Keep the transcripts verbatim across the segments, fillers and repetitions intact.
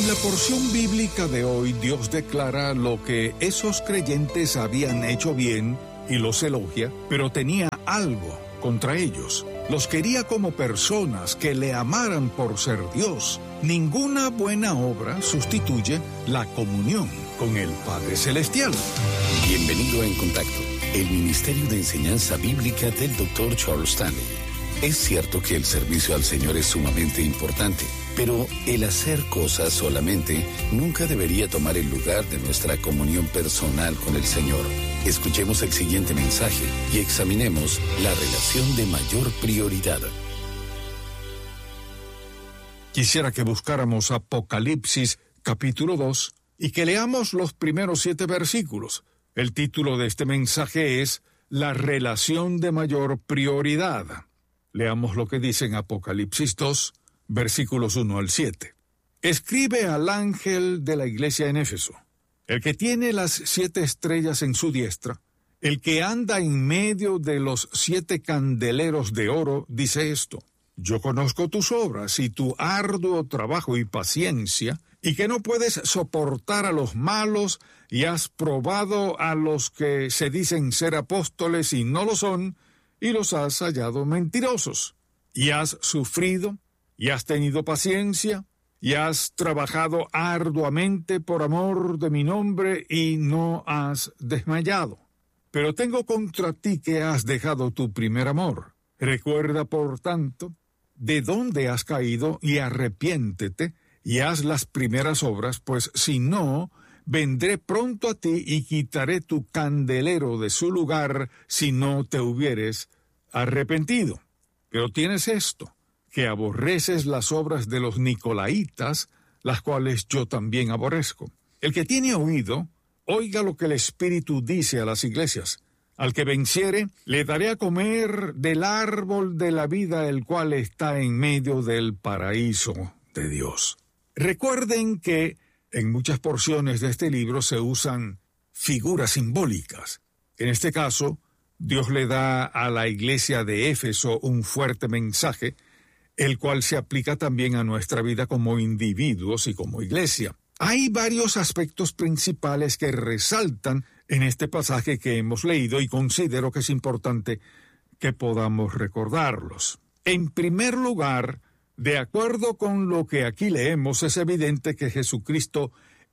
En la porción bíblica de hoy, Dios declara lo que esos creyentes habían hecho bien y los elogia, pero tenía algo contra ellos. Los quería como personas que le amaran por ser Dios. Ninguna buena obra sustituye la comunión con el Padre Celestial. Bienvenido a En Contacto, el Ministerio de Enseñanza Bíblica del doctor Charles Stanley. Es cierto que el servicio al Señor es sumamente importante, pero el hacer cosas solamente nunca debería tomar el lugar de nuestra comunión personal con el Señor. Escuchemos el siguiente mensaje y examinemos la relación de mayor prioridad. Quisiera que buscáramos Apocalipsis capítulo dos y que leamos los primeros siete versículos. El título de este mensaje es La relación de mayor prioridad. Leamos lo que dice en Apocalipsis dos, versículos uno al siete. Escribe al ángel de la iglesia en Éfeso, el que tiene las siete estrellas en su diestra, el que anda en medio de los siete candeleros de oro, dice esto: Yo conozco tus obras y tu arduo trabajo y paciencia, y que no puedes soportar a los malos, y has probado a los que se dicen ser apóstoles y no lo son, y los has hallado mentirosos. Y has sufrido, y has tenido paciencia, y has trabajado arduamente por amor de mi nombre, y no has desmayado. Pero tengo contra ti que has dejado tu primer amor. Recuerda, por tanto, de dónde has caído, y arrepiéntete, y haz las primeras obras, pues si no, vendré pronto a ti y quitaré tu candelero de su lugar si no te hubieres arrepentido. Pero tienes esto, que aborreces las obras de los nicolaitas, las cuales yo también aborrezco. El que tiene oído, oiga lo que el Espíritu dice a las iglesias. Al que venciere, le daré a comer del árbol de la vida, el cual está en medio del paraíso de Dios. Recuerden que en muchas porciones de este libro se usan figuras simbólicas. En este caso, Dios le da a la iglesia de Éfeso un fuerte mensaje, el cual se aplica también a nuestra vida como individuos y como iglesia. Hay varios aspectos principales que resaltan en este pasaje que hemos leído y considero que es importante que podamos recordarlos. En primer lugar, de acuerdo con lo que aquí leemos, es evidente que Jesucristo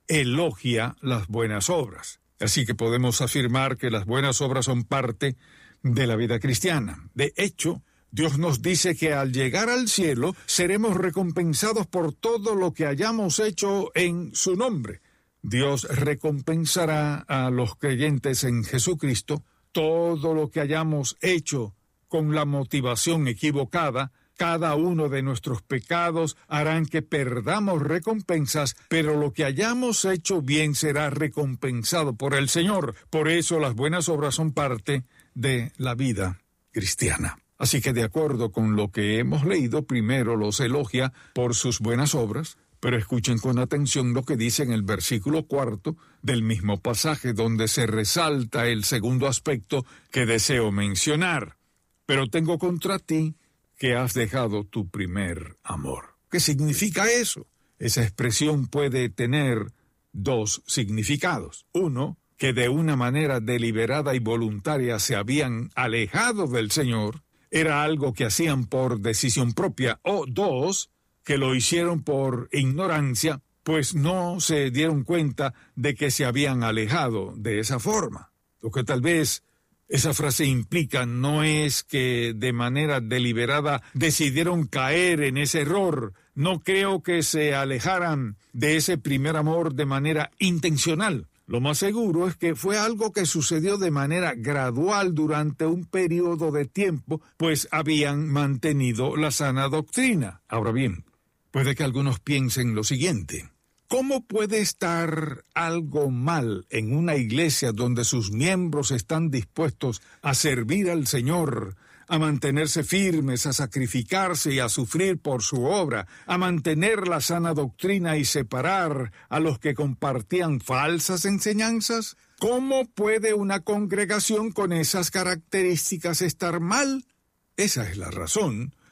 elogia las buenas obras. Así que podemos afirmar que las buenas obras son parte de la vida cristiana. De hecho, Dios nos dice que al llegar al cielo seremos recompensados por todo lo que hayamos hecho en su nombre. Dios recompensará a los creyentes en Jesucristo todo lo que hayamos hecho con la motivación equivocada. Cada uno de nuestros pecados harán que perdamos recompensas, pero lo que hayamos hecho bien será recompensado por el Señor. Por eso las buenas obras son parte de la vida cristiana. Así que de acuerdo con lo que hemos leído, primero los elogia por sus buenas obras, pero escuchen con atención lo que dice en el versículo cuarto del mismo pasaje, donde se resalta el segundo aspecto que deseo mencionar. Pero tengo contra ti que has dejado tu primer amor. ¿Qué significa eso? Esa expresión puede tener dos significados. Uno, que de una manera deliberada y voluntaria se habían alejado del Señor, era algo que hacían por decisión propia. O dos, que lo hicieron por ignorancia, pues no se dieron cuenta de que se habían alejado de esa forma. Lo que tal vez esa frase implica no es que de manera deliberada decidieron caer en ese error. No creo que se alejaran de ese primer amor de manera intencional. Lo más seguro es que fue algo que sucedió de manera gradual durante un periodo de tiempo, pues habían mantenido la sana doctrina. Ahora bien, puede que algunos piensen lo siguiente: ¿cómo puede estar algo mal en una iglesia donde sus miembros están dispuestos a servir al Señor, a mantenerse firmes, a sacrificarse y a sufrir por su obra, a mantener la sana doctrina y separar a los que compartían falsas enseñanzas? ¿Cómo puede una congregación con esas características estar mal? Esa es la razón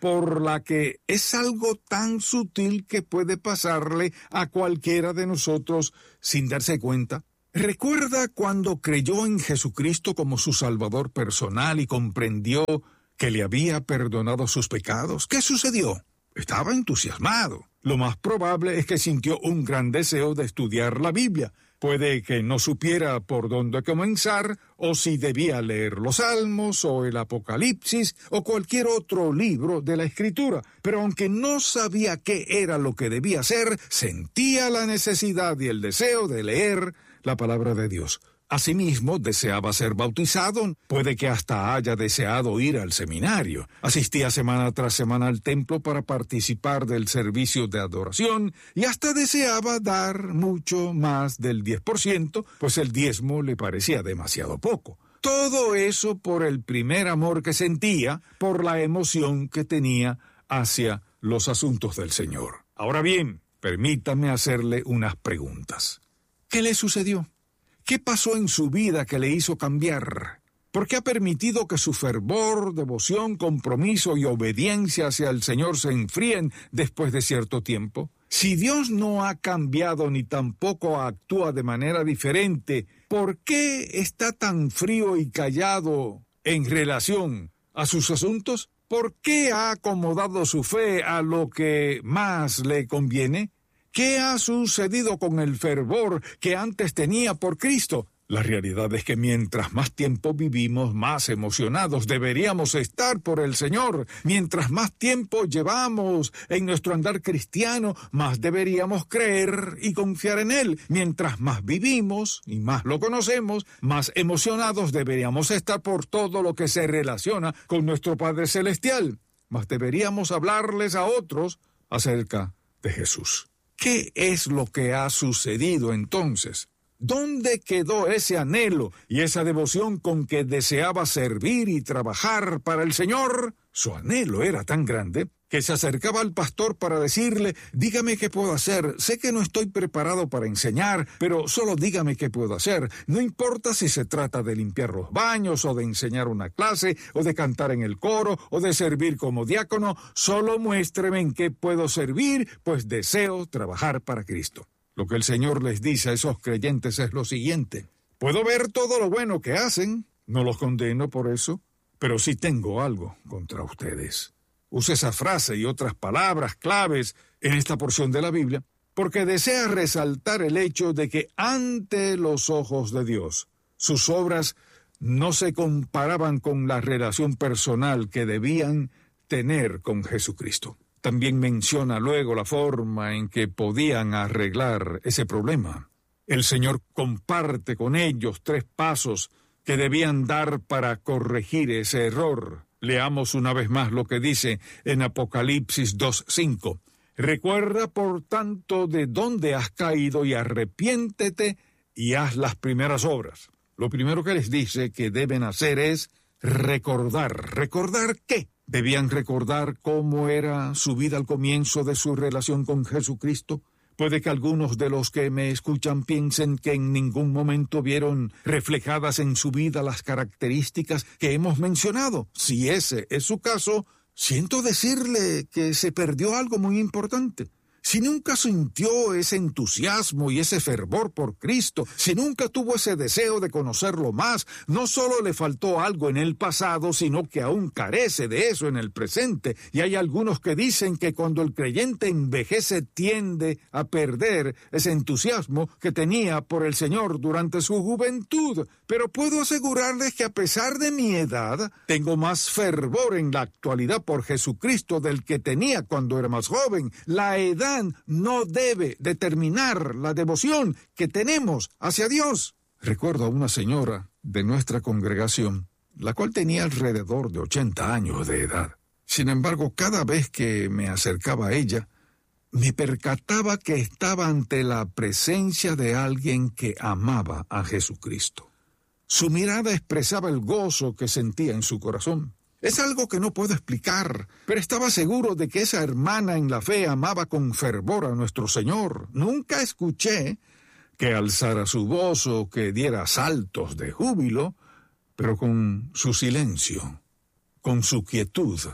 por la que es algo tan sutil que puede pasarle a cualquiera de nosotros sin darse cuenta. ¿Recuerda cuando creyó en Jesucristo como su Salvador personal y comprendió que le había perdonado sus pecados? ¿Qué sucedió? Estaba entusiasmado. Lo más probable es que sintió un gran deseo de estudiar la Biblia. Puede que no supiera por dónde comenzar, o si debía leer los Salmos, o el Apocalipsis, o cualquier otro libro de la Escritura. Pero aunque no sabía qué era lo que debía hacer, sentía la necesidad y el deseo de leer la palabra de Dios. Asimismo, deseaba ser bautizado, puede que hasta haya deseado ir al seminario. Asistía semana tras semana al templo para participar del servicio de adoración y hasta deseaba dar mucho más del diez por ciento, pues el diezmo le parecía demasiado poco. Todo eso por el primer amor que sentía, por la emoción que tenía hacia los asuntos del Señor. Ahora bien, permítame hacerle unas preguntas. ¿Qué le sucedió? ¿Qué pasó en su vida que le hizo cambiar? ¿Por qué ha permitido que su fervor, devoción, compromiso y obediencia hacia el Señor se enfríen después de cierto tiempo? Si Dios no ha cambiado ni tampoco actúa de manera diferente, ¿por qué está tan frío y callado en relación a sus asuntos? ¿Por qué ha acomodado su fe a lo que más le conviene? ¿Qué ha sucedido con el fervor que antes tenía por Cristo? La realidad es que mientras más tiempo vivimos, más emocionados deberíamos estar por el Señor. Mientras más tiempo llevamos en nuestro andar cristiano, más deberíamos creer y confiar en Él. Mientras más vivimos y más lo conocemos, más emocionados deberíamos estar por todo lo que se relaciona con nuestro Padre Celestial. Más deberíamos hablarles a otros acerca de Jesús. ¿Qué es lo que ha sucedido entonces? ¿Dónde quedó ese anhelo y esa devoción con que deseaba servir y trabajar para el Señor? Su anhelo era tan grande que se acercaba al pastor para decirle: dígame qué puedo hacer, sé que no estoy preparado para enseñar, pero solo dígame qué puedo hacer. No importa si se trata de limpiar los baños, o de enseñar una clase, o de cantar en el coro, o de servir como diácono, solo muéstreme en qué puedo servir, pues deseo trabajar para Cristo. Lo que el Señor les dice a esos creyentes es lo siguiente: puedo ver todo lo bueno que hacen, no los condeno por eso, pero sí tengo algo contra ustedes. Use esa frase y otras palabras claves en esta porción de la Biblia, porque desea resaltar el hecho de que ante los ojos de Dios, sus obras no se comparaban con la relación personal que debían tener con Jesucristo. También menciona luego la forma en que podían arreglar ese problema. El Señor comparte con ellos tres pasos que debían dar para corregir ese error. Leamos una vez más lo que dice en Apocalipsis dos cinco. Recuerda, por tanto, de dónde has caído y arrepiéntete y haz las primeras obras. Lo primero que les dice que deben hacer es recordar. ¿Recordar qué? Debían recordar cómo era su vida al comienzo de su relación con Jesucristo. Puede que algunos de los que me escuchan piensen que en ningún momento vieron reflejadas en su vida las características que hemos mencionado. Si ese es su caso, siento decirle que se perdió algo muy importante. Si nunca sintió ese entusiasmo y ese fervor por Cristo, si nunca tuvo ese deseo de conocerlo más, no solo le faltó algo en el pasado, sino que aún carece de eso en el presente. Y hay algunos que dicen que cuando el creyente envejece tiende a perder ese entusiasmo que tenía por el Señor durante su juventud. Pero puedo asegurarles que a pesar de mi edad, tengo más fervor en la actualidad por Jesucristo del que tenía cuando era más joven. La edad no debe determinar la devoción que tenemos hacia Dios. Recuerdo a una señora de nuestra congregación, la cual tenía alrededor de ochenta años de edad. Sin embargo, cada vez que me acercaba a ella, me percataba que estaba ante la presencia de alguien que amaba a Jesucristo. Su mirada expresaba el gozo que sentía en su corazón. Es algo que no puedo explicar, pero estaba seguro de que esa hermana en la fe amaba con fervor a nuestro Señor. Nunca escuché que alzara su voz o que diera saltos de júbilo, pero con su silencio, con su quietud,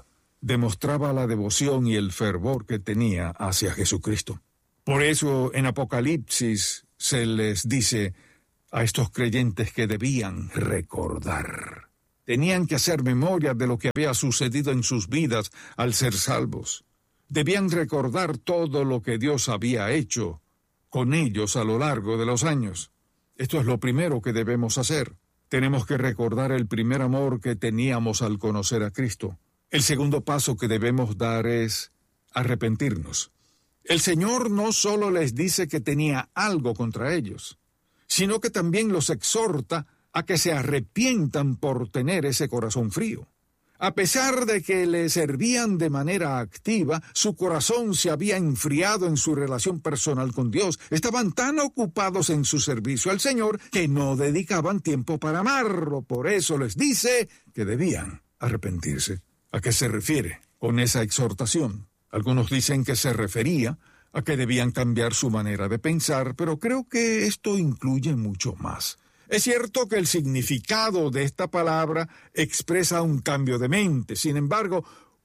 demostraba la devoción y el fervor que tenía hacia Jesucristo. Por eso en Apocalipsis se les dice a estos creyentes que debían recordar. Tenían que hacer memoria de lo que había sucedido en sus vidas al ser salvos. Debían recordar todo lo que Dios había hecho con ellos a lo largo de los años. Esto es lo primero que debemos hacer. Tenemos que recordar el primer amor que teníamos al conocer a Cristo. El segundo paso que debemos dar es arrepentirnos. El Señor no solo les dice que tenía algo contra ellos, sino que también los exhorta a que se arrepientan por tener ese corazón frío. A pesar de que le servían de manera activa, su corazón se había enfriado en su relación personal con Dios. Estaban tan ocupados en su servicio al Señor que no dedicaban tiempo para amarlo. Por eso les dice que debían arrepentirse. ¿A qué se refiere con esa exhortación? Algunos dicen que se refería a que debían cambiar su manera de pensar, pero creo que esto incluye mucho más. Es cierto que el significado de esta palabra expresa un cambio de mente. Sin embargo,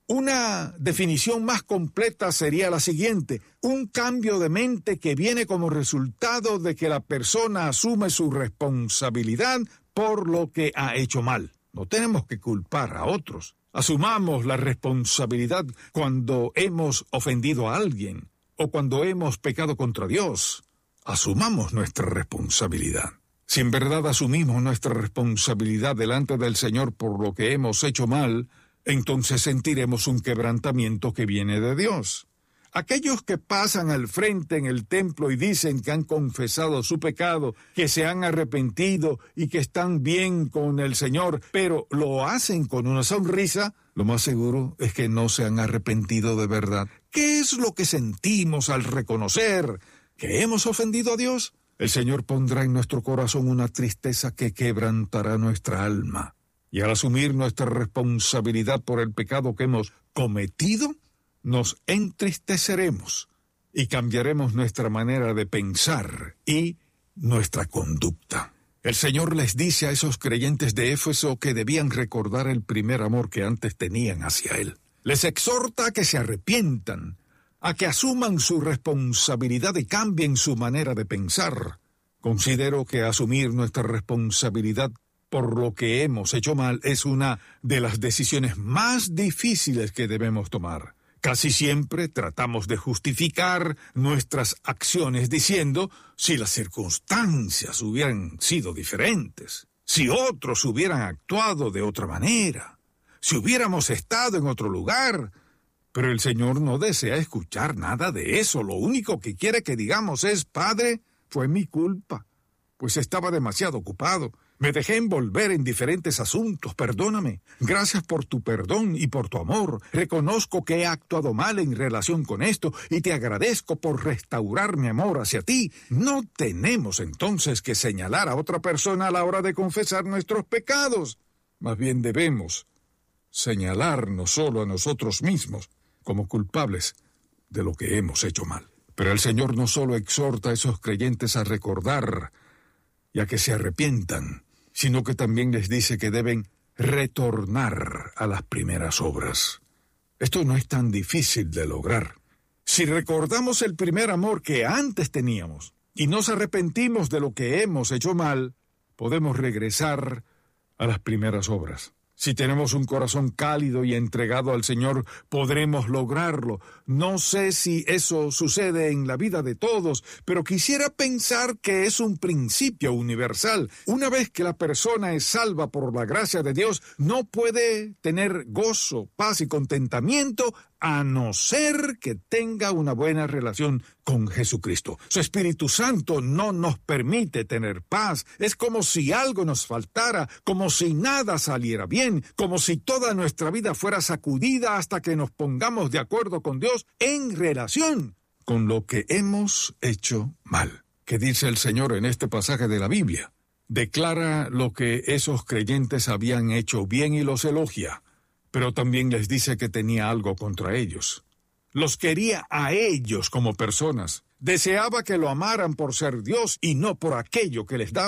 una definición más completa sería la siguiente: un cambio de mente que viene como resultado de que la persona asume su responsabilidad por lo que ha hecho mal. No tenemos que culpar a otros. Asumamos la responsabilidad cuando hemos ofendido a alguien o cuando hemos pecado contra Dios. Asumamos nuestra responsabilidad. Si en verdad asumimos nuestra responsabilidad delante del Señor por lo que hemos hecho mal, entonces sentiremos un quebrantamiento que viene de Dios. Aquellos que pasan al frente en el templo y dicen que han confesado su pecado, que se han arrepentido y que están bien con el Señor, pero lo hacen con una sonrisa, lo más seguro es que no se han arrepentido de verdad. ¿Qué es lo que sentimos al reconocer que hemos ofendido a Dios? El Señor pondrá en nuestro corazón una tristeza que quebrantará nuestra alma. Y al asumir nuestra responsabilidad por el pecado que hemos cometido, nos entristeceremos y cambiaremos nuestra manera de pensar y nuestra conducta. El Señor les dice a esos creyentes de Éfeso que debían recordar el primer amor que antes tenían hacia Él. Les exhorta a que se arrepientan, a que asuman su responsabilidad y cambien su manera de pensar. Considero que asumir nuestra responsabilidad por lo que hemos hecho mal es una de las decisiones más difíciles que debemos tomar. Casi siempre tratamos de justificar nuestras acciones diciendo si las circunstancias hubieran sido diferentes, si otros hubieran actuado de otra manera, si hubiéramos estado en otro lugar. Pero el Señor no desea escuchar nada de eso. Lo único que quiere que digamos es: Padre, fue mi culpa, pues estaba demasiado ocupado. Me dejé envolver en diferentes asuntos, perdóname. Gracias por tu perdón y por tu amor. Reconozco que he actuado mal en relación con esto y te agradezco por restaurar mi amor hacia ti. No tenemos entonces que señalar a otra persona a la hora de confesar nuestros pecados. Más bien debemos señalarnos solo a nosotros mismos como culpables de lo que hemos hecho mal. Pero el Señor no solo exhorta a esos creyentes a recordar y a que se arrepientan, sino que también les dice que deben retornar a las primeras obras. Esto no es tan difícil de lograr. Si recordamos el primer amor que antes teníamos y nos arrepentimos de lo que hemos hecho mal, podemos regresar a las primeras obras. Si tenemos un corazón cálido y entregado al Señor, podremos lograrlo. No sé si eso sucede en la vida de todos, pero quisiera pensar que es un principio universal. Una vez que la persona es salva por la gracia de Dios, no puede tener gozo, paz y contentamiento a no ser que tenga una buena relación con Jesucristo. Su Espíritu Santo no nos permite tener paz. Es como si algo nos faltara, como si nada saliera bien, como si toda nuestra vida fuera sacudida hasta que nos pongamos de acuerdo con Dios en relación con lo que hemos hecho mal. ¿Qué dice el Señor en este pasaje de la Biblia? Declara lo que esos creyentes habían hecho bien y los elogia, pero también les dice que tenía algo contra ellos. Los quería a ellos como personas. Deseaba que lo amaran por ser Dios y no por aquello que les daba.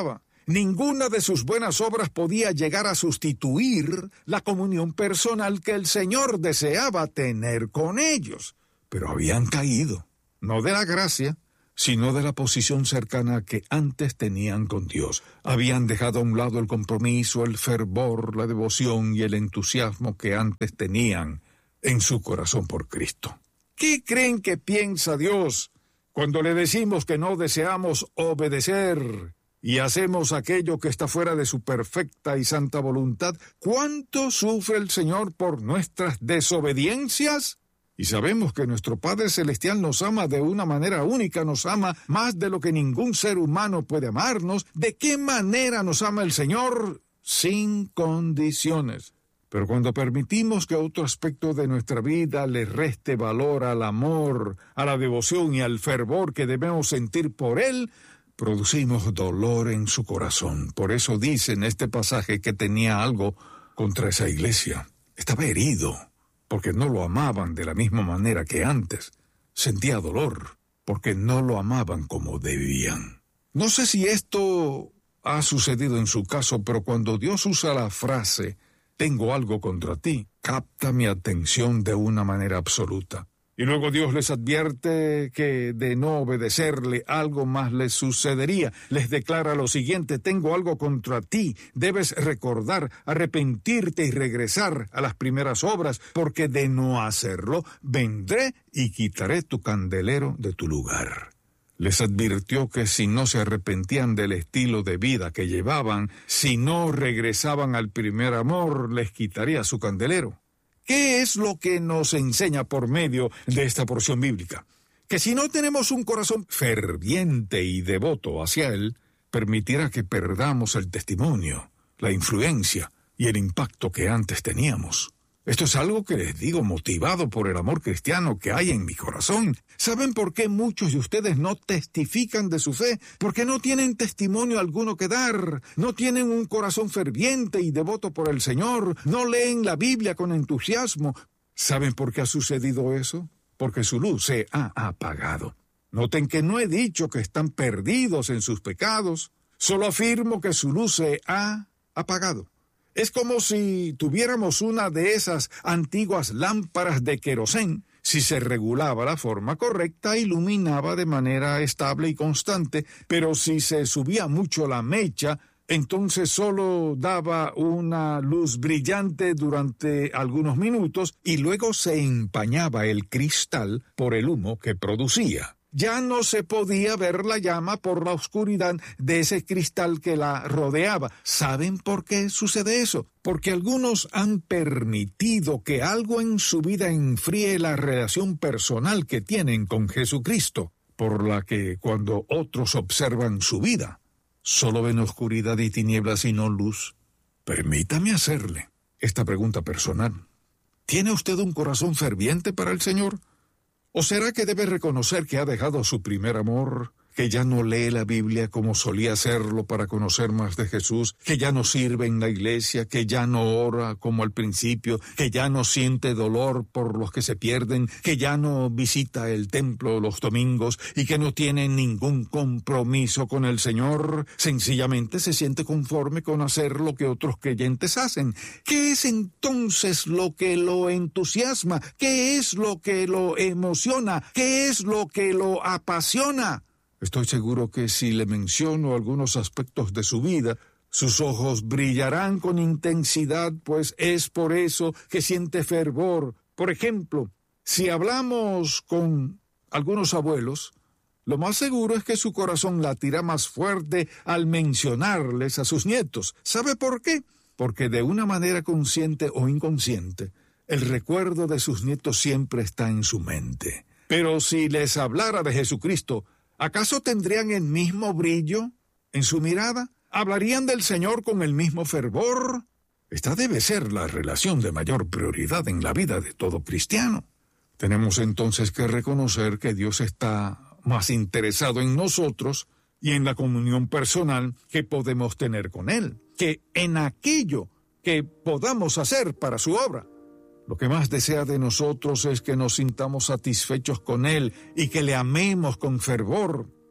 Ninguna de sus buenas obras podía llegar a sustituir la comunión personal que el Señor deseaba tener con ellos. Pero habían caído, no de la gracia, sino de la posición cercana que antes tenían con Dios. Habían dejado a un lado el compromiso, el fervor, la devoción y el entusiasmo que antes tenían en su corazón por Cristo. ¿Qué creen que piensa Dios cuando le decimos que no deseamos obedecer y hacemos aquello que está fuera de su perfecta y santa voluntad? ¿Cuánto sufre el Señor por nuestras desobediencias? Y sabemos que nuestro Padre Celestial nos ama de una manera única, nos ama más de lo que ningún ser humano puede amarnos. ¿De qué manera nos ama el Señor? Sin condiciones. Pero cuando permitimos que otro aspecto de nuestra vida le reste valor al amor, a la devoción y al fervor que debemos sentir por Él, producimos dolor en su corazón. Por eso dice en este pasaje que tenía algo contra esa iglesia. Estaba herido, porque no lo amaban de la misma manera que antes. Sentía dolor, porque no lo amaban como debían. No sé si esto ha sucedido en su caso, pero cuando Dios usa la frase «tengo algo contra ti», capta mi atención de una manera absoluta. Y luego Dios les advierte que de no obedecerle algo más les sucedería. Les declara lo siguiente: tengo algo contra ti, debes recordar, arrepentirte y regresar a las primeras obras, porque de no hacerlo, vendré y quitaré tu candelero de tu lugar. Les advirtió que si no se arrepentían del estilo de vida que llevaban, si no regresaban al primer amor, les quitaría su candelero. ¿Qué es lo que nos enseña por medio de esta porción bíblica? Que si no tenemos un corazón ferviente y devoto hacia Él, permitirá que perdamos el testimonio, la influencia y el impacto que antes teníamos. Esto es algo que les digo motivado por el amor cristiano que hay en mi corazón. ¿Saben por qué muchos de ustedes no testifican de su fe? Porque no tienen testimonio alguno que dar, no tienen un corazón ferviente y devoto por el Señor, no leen la Biblia con entusiasmo. ¿Saben por qué ha sucedido eso? Porque su luz se ha apagado. Noten que no he dicho que están perdidos en sus pecados, solo afirmo que su luz se ha apagado. Es como si tuviéramos una de esas antiguas lámparas de querosén. Si se regulaba la forma correcta, iluminaba de manera estable y constante, pero si se subía mucho la mecha, entonces solo daba una luz brillante durante algunos minutos y luego se empañaba el cristal por el humo que producía. Ya no se podía ver la llama por la oscuridad de ese cristal que la rodeaba. ¿Saben por qué sucede eso? Porque algunos han permitido que algo en su vida enfríe la relación personal que tienen con Jesucristo, por la que cuando otros observan su vida, solo ven oscuridad y tinieblas y no luz. Permítame hacerle esta pregunta personal. ¿Tiene usted un corazón ferviente para el Señor? ¿O será que debe reconocer que ha dejado su primer amor, que ya no lee la Biblia como solía hacerlo para conocer más de Jesús, que ya no sirve en la iglesia, que ya no ora como al principio, que ya no siente dolor por los que se pierden, que ya no visita el templo los domingos y que no tiene ningún compromiso con el Señor? Sencillamente se siente conforme con hacer lo que otros creyentes hacen. ¿Qué es entonces lo que lo entusiasma? ¿Qué es lo que lo emociona? ¿Qué es lo que lo apasiona? Estoy seguro que si le menciono algunos aspectos de su vida, sus ojos brillarán con intensidad, pues es por eso que siente fervor. Por ejemplo, si hablamos con algunos abuelos, lo más seguro es que su corazón latirá más fuerte al mencionarles a sus nietos. ¿Sabe por qué? Porque de una manera consciente o inconsciente, el recuerdo de sus nietos siempre está en su mente. Pero si les hablara de Jesucristo, ¿acaso tendrían el mismo brillo en su mirada? ¿Hablarían del Señor con el mismo fervor? Esta debe ser la relación de mayor prioridad en la vida de todo cristiano. Tenemos entonces que reconocer que Dios está más interesado en nosotros y en la comunión personal que podemos tener con Él, que en aquello que podamos hacer para su obra. Lo que más desea de nosotros es que nos sintamos satisfechos con Él y que le amemos con fervor.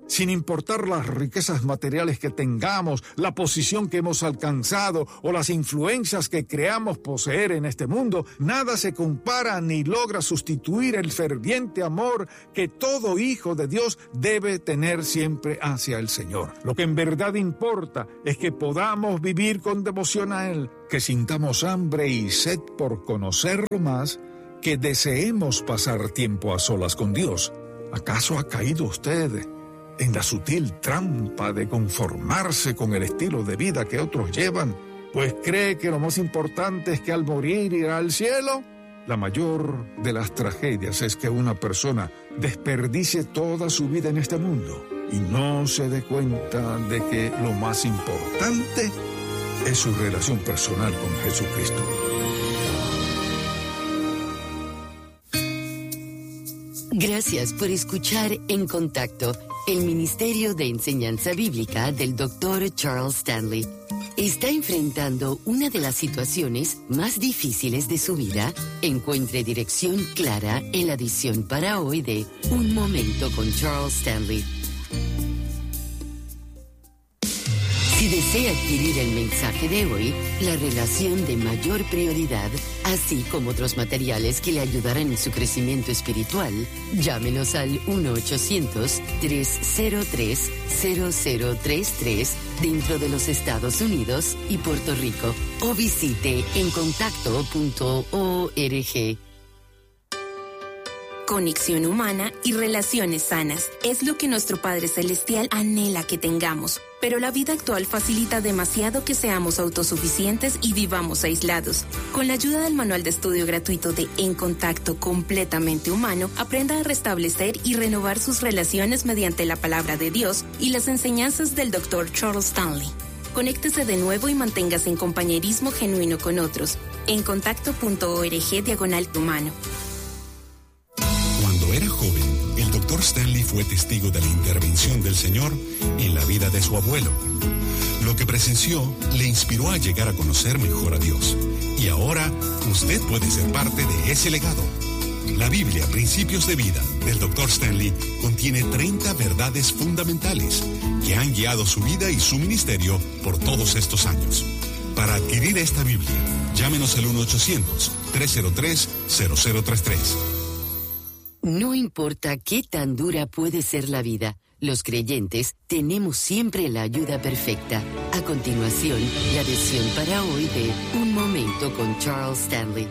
Sin importar las riquezas materiales que tengamos, la posición que hemos alcanzado o las influencias que creamos poseer en este mundo, nada se compara ni logra sustituir el ferviente amor que todo hijo de Dios debe tener siempre hacia el Señor. Lo que en verdad importa es que podamos vivir con devoción a Él, que sintamos hambre y sed por conocerlo más, que deseemos pasar tiempo a solas con Dios. ¿Acaso ha caído usted en la sutil trampa de conformarse con el estilo de vida que otros llevan, pues cree que lo más importante es que al morir irá al cielo? La mayor de las tragedias es que una persona desperdicie toda su vida en este mundo y no se dé cuenta de que lo más importante es su relación personal con Jesucristo. Gracias por escuchar En Contacto, el Ministerio de Enseñanza Bíblica del doctor Charles Stanley. ¿Está enfrentando una de las situaciones más difíciles de su vida? Encuentre dirección clara en la edición para hoy de Un Momento con Charles Stanley. Si desea adquirir el mensaje de hoy, la relación de mayor prioridad, así como otros materiales que le ayudarán en su crecimiento espiritual, llámenos al uno ochocientos, tres cero tres, cero cero tres tres dentro de los Estados Unidos y Puerto Rico o visite en contacto punto org. Conexión humana y relaciones sanas es lo que nuestro Padre Celestial anhela que tengamos. Pero la vida actual facilita demasiado que seamos autosuficientes y vivamos aislados. Con la ayuda del manual de estudio gratuito de En Contacto completamente humano, aprenda a restablecer y renovar sus relaciones mediante la palabra de Dios y las enseñanzas del doctor Charles Stanley. Conéctese de nuevo y manténgase en compañerismo genuino con otros. En contacto punto org diagonal humano. Cuando era joven, el doctor Stanley fue testigo de la intervención del Señor en la vida de su abuelo. Lo que presenció le inspiró a llegar a conocer mejor a Dios. Y ahora, usted puede ser parte de ese legado. La Biblia, Principios de Vida, del doctor Stanley, contiene treinta verdades fundamentales que han guiado su vida y su ministerio por todos estos años. Para adquirir esta Biblia, llámenos al uno ochocientos, tres cero tres, cero cero tres tres. No importa qué tan dura puede ser la vida, los creyentes tenemos siempre la ayuda perfecta. A continuación, la edición para hoy de Un Momento con Charles Stanley.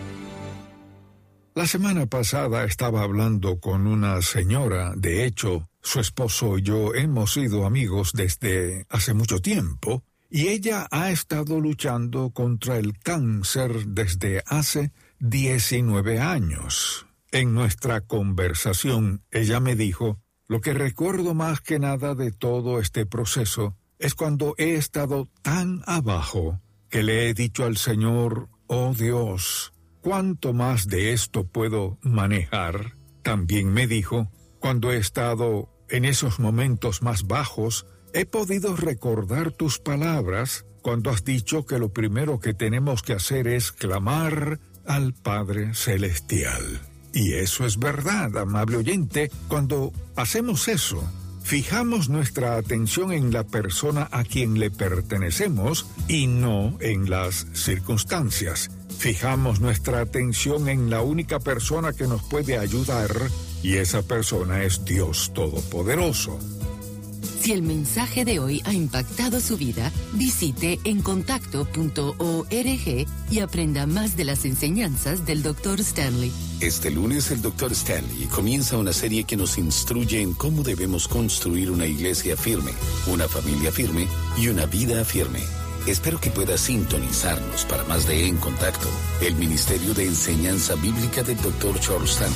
La semana pasada estaba hablando con una señora. De hecho, su esposo y yo hemos sido amigos desde hace mucho tiempo, y ella ha estado luchando contra el cáncer desde hace diecinueve años. En nuestra conversación, ella me dijo, lo que recuerdo más que nada de todo este proceso es cuando he estado tan abajo que le he dicho al Señor, oh Dios, ¿cuánto más de esto puedo manejar? También me dijo, cuando he estado en esos momentos más bajos, he podido recordar tus palabras cuando has dicho que lo primero que tenemos que hacer es clamar al Padre Celestial. Y eso es verdad, amable oyente. Cuando hacemos eso, fijamos nuestra atención en la persona a quien le pertenecemos y no en las circunstancias. Fijamos nuestra atención en la única persona que nos puede ayudar, y esa persona es Dios Todopoderoso. Si el mensaje de hoy ha impactado su vida, visite en contacto punto org y aprenda más de las enseñanzas del doctor Stanley. Este lunes el doctor Stanley comienza una serie que nos instruye en cómo debemos construir una iglesia firme, una familia firme y una vida firme. Espero que pueda sintonizarnos para más de En Contacto, el Ministerio de Enseñanza Bíblica del doctor Charles Stanley.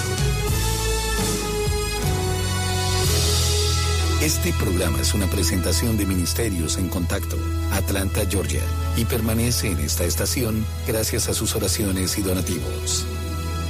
Este programa es una presentación de Ministerios en Contacto, Atlanta, Georgia, y permanece en esta estación gracias a sus oraciones y donativos.